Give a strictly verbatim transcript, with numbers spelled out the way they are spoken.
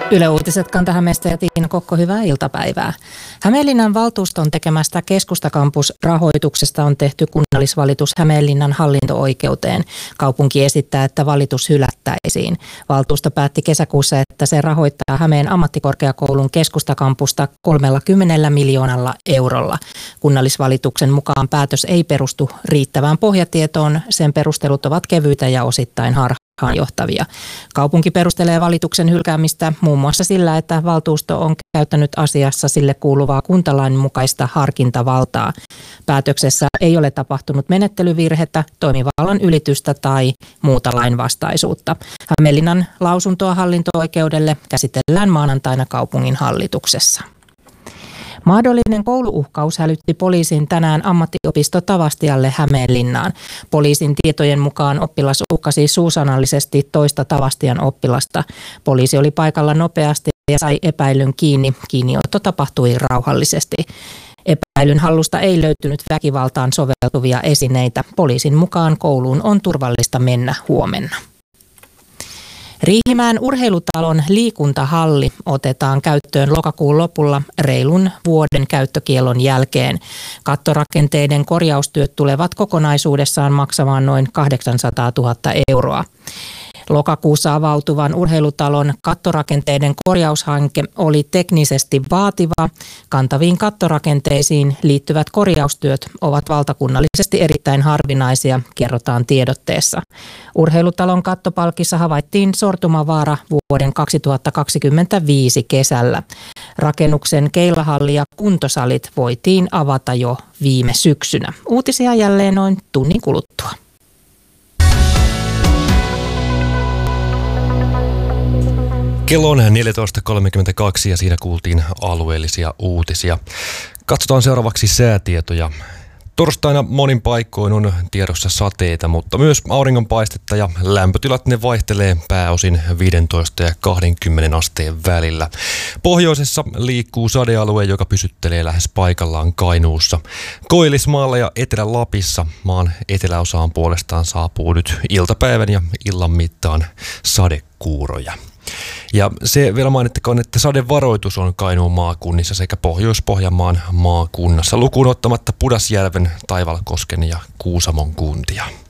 Yle Uutiset Kanta-Hämeestä ja Tiina Kokko, hyvää iltapäivää. Hämeenlinnan valtuuston tekemästä keskustakampusrahoituksesta on tehty kunnallisvalitus Hämeenlinnan hallinto-oikeuteen. Kaupunki esittää, että valitus hylättäisiin. Valtuusto päätti kesäkuussa, että se rahoittaa Hämeen ammattikorkeakoulun keskustakampusta kolmellakymmenellä miljoonalla eurolla. Kunnallisvalituksen mukaan päätös ei perustu riittävään pohjatietoon. Sen perustelut ovat kevyitä ja osittain harhaanjohtavia. johtavia. Kaupunki perustelee valituksen hylkäämistä muun muassa sillä, että valtuusto on käyttänyt asiassa sille kuuluvaa kuntalain mukaista harkintavaltaa. Päätöksessä ei ole tapahtunut menettelyvirhettä, toimivallan ylitystä tai muuta lainvastaisuutta. Hämeenlinnan lausuntoa hallinto-oikeudelle käsitellään maanantaina kaupungin hallituksessa. Mahdollinen kouluuhkaus hälytti poliisin tänään ammattiopisto Tavastialle Hämeenlinnaan. Poliisin tietojen mukaan oppilas uhkasi suusanallisesti toista Tavastian oppilasta. Poliisi oli paikalla nopeasti ja sai epäilyn kiinni. Kiinniotto tapahtui rauhallisesti. Epäilyn hallusta ei löytynyt väkivaltaan soveltuvia esineitä. Poliisin mukaan kouluun on turvallista mennä huomenna. Riihimäen urheilutalon liikuntahalli otetaan käyttöön lokakuun lopulla reilun vuoden käyttökiellon jälkeen. Kattorakenteiden korjaustyöt tulevat kokonaisuudessaan maksamaan noin kahdeksansataatuhatta euroa. Lokakuussa avautuvan urheilutalon kattorakenteiden korjaushanke oli teknisesti vaativa. Kantaviin kattorakenteisiin liittyvät korjaustyöt ovat valtakunnallisesti erittäin harvinaisia, kerrotaan tiedotteessa. Urheilutalon kattopalkissa havaittiin sortumavaara vuoden kaksituhattakaksikymmentäviisi kesällä. Rakennuksen keilahalli ja kuntosalit voitiin avata jo viime syksynä. Uutisia jälleen noin tunnin kuluttua. Kello on neljätoista kolmekymmentäkaksi ja siinä kuultiin alueellisia uutisia. Katsotaan seuraavaksi säätietoja. Torstaina monin paikkoin on tiedossa sateita, mutta myös auringonpaistetta ja lämpötilat ne vaihtelee pääosin viisitoista ja kaksikymmentä asteen välillä. Pohjoisessa liikkuu sadealue, joka pysyttelee lähes paikallaan Kainuussa. Koillismaalla ja Etelä-Lapissa maan eteläosaan puolestaan saapuu nyt iltapäivän ja illan mittaan sadekuuroja. Ja se vielä mainittakoon, että sadevaroitus on Kainuun maakunnissa sekä Pohjois-Pohjanmaan maakunnassa lukuun ottamatta Pudasjärven, Taivalkosken ja Kuusamon kuntia.